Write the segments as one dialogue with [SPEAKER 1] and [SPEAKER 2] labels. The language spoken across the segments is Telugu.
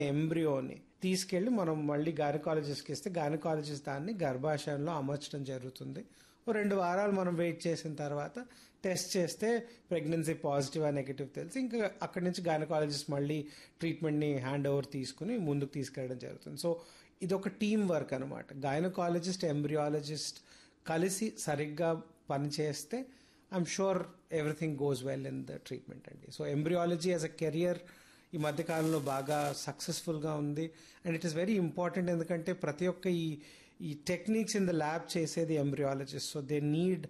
[SPEAKER 1] ఎంబ్రియోని తీసుకెళ్లి మనం మళ్ళీ గైనకాలజిస్ట్కి ఇస్తే గైనకాలజిస్ట్ దాన్ని గర్భాశయంలో అమర్చడం జరుగుతుంది. 2 వారాలు మనం వెయిట్ చేసిన తర్వాత టెస్ట్ చేస్తే ప్రెగ్నెన్సీ పాజిటివ్ ఆ నెగిటివ్ తెలిసి ఇంకా అక్కడి నుంచి గైనకాలజిస్ట్ మళ్ళీ ట్రీట్మెంట్ని హ్యాండ్ ఓవర్ తీసుకుని ముందుకు తీసుకెళ్ళడం జరుగుతుంది. సో ఇది ఒక టీమ్ వర్క్ అనమాట. గైనకాలజిస్ట్, ఎంబ్రియాలజిస్ట్ కలిసి సరిగ్గా పనిచేస్తే I'm sure everything goes well in the treatment అండి. So embryology as a career ఈ మధ్యకాలంలో బాగా సక్సెస్ఫుల్గా ఉంది. And it is very important, ఎందుకంటే ప్రతి ఒక్క ఈ టెక్నిక్స్ ఇన్ ద ల్యాబ్ చేసేది embryologist. So they need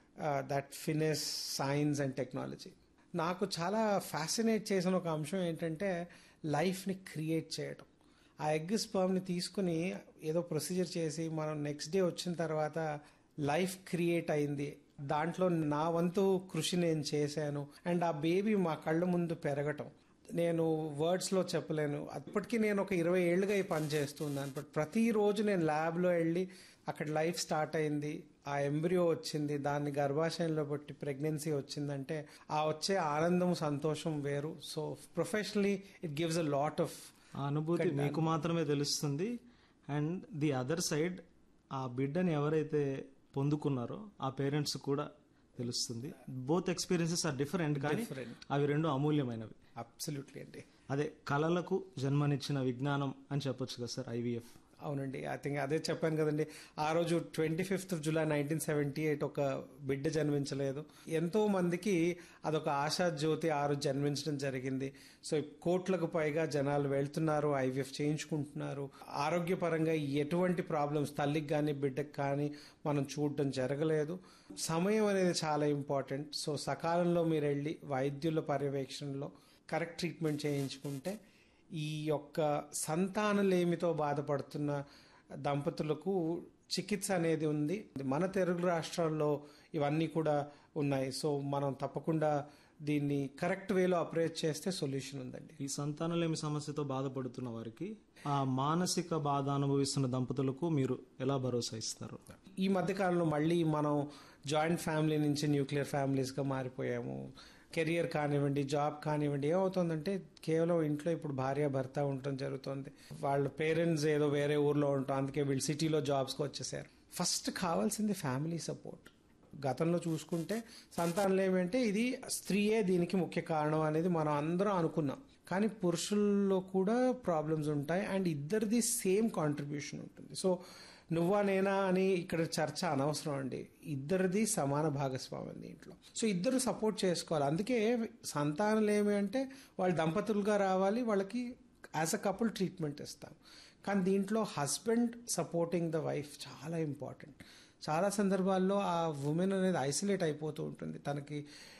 [SPEAKER 1] that finesse, science and technology. నాకు చాలా ఫ్యాసినేట్ చేసిన ఒక అంశం ఏంటంటే లైఫ్ని క్రియేట్ చేయడం. ఆ ఎగ్ స్పర్మ్ని తీసుకుని ఏదో ప్రొసీజర్ చేసి మనం నెక్స్ట్ డే వచ్చిన తర్వాత లైఫ్ క్రియేట్ అయింది, దాంట్లో నా వంతు కృషి నేను చేశాను, అండ్ ఆ బేబీ మా కళ్ళ ముందు పెరగటం నేను వర్డ్స్లో చెప్పలేను. అప్పటికి నేను ఒక 20 ఏళ్ళుగా ఈ పని చేస్తున్నాను. బట్ ప్రతిరోజు నేను ల్యాబ్లో వెళ్ళి అక్కడ లైఫ్ స్టార్ట్ అయింది, ఆ ఎంబ్రియో వచ్చింది, దాన్ని గర్భాశయంలో బట్టి ప్రెగ్నెన్సీ వచ్చిందంటే ఆ వచ్చే ఆనందం, సంతోషం వేరు. So professionally it gives a lot of
[SPEAKER 2] అనుభూతి మీకు మాత్రమే తెలుస్తుంది. అండ్ ది అదర్ సైడ్ ఆ బిడ్డని ఎవరైతే పొందుకున్నారో ఆ పేరెంట్స్ కూడా తెలుస్తుంది. బోత్ ఎక్స్పీరియన్సెస్ ఆర్ డిఫరెంట్, కానీ అవి రెండు అమూల్యమైనవి.
[SPEAKER 1] అబ్సల్యూట్లీ అండి.
[SPEAKER 2] అదే కళలకు జన్మనిచ్చిన విజ్ఞానం అని చెప్పొచ్చు కదా సార్ ఐవీఎఫ్.
[SPEAKER 1] అవునండి, ఐ థింక్ అదే చెప్పాను కదండి. ఆ రోజు 25th July 1978 ఒక బిడ్డ జన్మించలేదు. ఎంతో మందికి అదొక ఆశా జ్యోతి ఆ రోజు జన్మించడం జరిగింది. సో కోట్లకు పైగా జనాలు వెళ్తున్నారు, ఐవీఎఫ్ చేయించుకుంటున్నారు. ఆరోగ్యపరంగా ఎటువంటి ప్రాబ్లమ్స్ తల్లికి కానీ బిడ్డకి కానీ మనం చూడడం జరగలేదు. సమయం అనేది చాలా ఇంపార్టెంట్. సో సకాలంలో మీరు వెళ్ళి వైద్యుల పర్యవేక్షణలో కరెక్ట్ ట్రీట్మెంట్ చేయించుకుంటే ఈ యొక్క సంతానలేమితో బాధపడుతున్న దంపతులకు చికిత్స అనేది ఉంది. మన తెలుగు రాష్ట్రాల్లో ఇవన్నీ కూడా ఉన్నాయి. సో మనం తప్పకుండా దీన్ని కరెక్ట్ వేలో అప్రోచ్ చేస్తే సొల్యూషన్ ఉందండి.
[SPEAKER 2] ఈ సంతానలేమి సమస్యతో బాధపడుతున్న వారికి, ఆ మానసిక బాధ అనుభవిస్తున్న దంపతులకు మీరు ఎలా భరోసా ఇస్తారు?
[SPEAKER 1] ఈ మధ్యకాలంలో మళ్ళీ మనం జాయింట్ ఫ్యామిలీ నుంచి న్యూక్లియర్ ఫ్యామిలీస్గా మారిపోయాము. కెరియర్ కానివ్వండి, జాబ్ కానివ్వండి, ఏమవుతుందంటే కేవలం ఇంట్లో ఇప్పుడు భార్య భర్త ఉండటం జరుగుతుంది. వాళ్ళ పేరెంట్స్ ఏదో వేరే ఊర్లో ఉంటాం, అందుకే వీళ్ళు సిటీలో జాబ్స్కి వచ్చేసారు. ఫస్ట్ కావాల్సింది ఫ్యామిలీ సపోర్ట్. గతంలో చూసుకుంటే సంతానలేమి అంటే ఇది స్త్రీయే దీనికి ముఖ్య కారణం అనేది మనం అందరం అనుకున్నాం. కానీ పురుషుల్లో కూడా ప్రాబ్లమ్స్ ఉంటాయి అండ్ ఇద్దరిది సేమ్ కాంట్రిబ్యూషన్ ఉంటుంది. సో నువ్వా నేనా అని ఇక్కడ చర్చ అనవసరం అండి. ఇద్దరిది సమాన భాగస్వామ్యం దీంట్లో. సో ఇద్దరు సపోర్ట్ చేసుకోవాలి. అందుకే సంతానలేమి అంటే వాళ్ళు దంపతులుగా రావాలి, వాళ్ళకి యాజ్ అ కపుల్ ట్రీట్మెంట్ ఇస్తాం. కానీ దీంట్లో హస్బెండ్ సపోర్టింగ్ ద వైఫ్ చాలా ఇంపార్టెంట్. చాలా సందర్భాల్లో ఆ ఉమెన్ అనేది ఐసోలేట్ అయిపోతూ ఉంటుంది, తనకి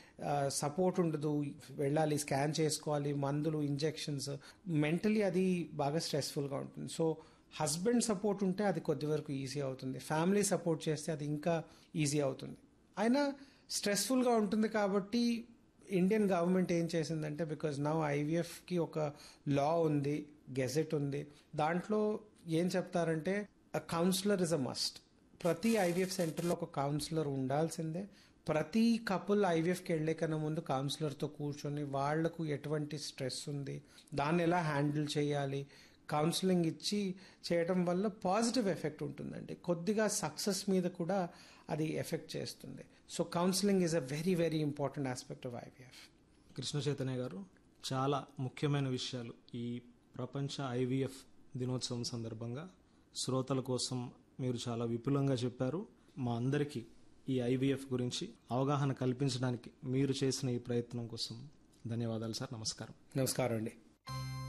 [SPEAKER 1] సపోర్ట్ ఉండదు, వెళ్ళాలి, స్కాన్ చేసుకోవాలి, మందులు, ఇంజెక్షన్స్, మెంటలీ అది బాగా స్ట్రెస్ఫుల్గా ఉంటుంది. సో హస్బెండ్ సపోర్ట్ ఉంటే అది కొద్ది వరకు ఈజీ అవుతుంది, ఫ్యామిలీ సపోర్ట్ చేస్తే అది ఇంకా ఈజీ అవుతుంది. అయినా స్ట్రెస్ఫుల్గా ఉంటుంది. కాబట్టి ఇండియన్ గవర్నమెంట్ ఏం చేసిందంటే, బికాజ్ నౌ ఐవీఎఫ్కి ఒక లా ఉంది, గెజెట్ ఉంది. దాంట్లో ఏం చెప్తారంటే కౌన్సిలర్ ఇస్ అ మస్ట్. ప్రతి ఐవీఎఫ్ సెంటర్లో ఒక కౌన్సిలర్ ఉండాల్సిందే. ప్రతి కపుల్ ఐవీఎఫ్కి వెళ్లే కన్నా ముందు కౌన్సిలర్తో కూర్చొని వాళ్లకు ఎటువంటి స్ట్రెస్ ఉంది, దాన్ని ఎలా హ్యాండిల్ చేయాలి, కౌన్సిలింగ్ ఇచ్చి చేయడం వల్ల పాజిటివ్ ఎఫెక్ట్ ఉంటుందండి. కొద్దిగా సక్సెస్ మీద కూడా అది ఎఫెక్ట్ చేస్తుంది. So counselling is a very very important aspect of IVF.
[SPEAKER 2] Krishna Chaitanya గారు, చాలా ముఖ్యమైన విషయాలు ఈ ప్రపంచ ఐవీఎఫ్ దినోత్సవం సందర్భంగా శ్రోతల కోసం మీరు చాలా విపులంగా చెప్పారు. మా అందరికీ ఈ ఐవీఎఫ్ గురించి అవగాహన కల్పించడానికి మీరు చేసిన ఈ ప్రయత్నం కోసం ధన్యవాదాలు సార్. నమస్కారం.
[SPEAKER 1] నమస్కారం అండి.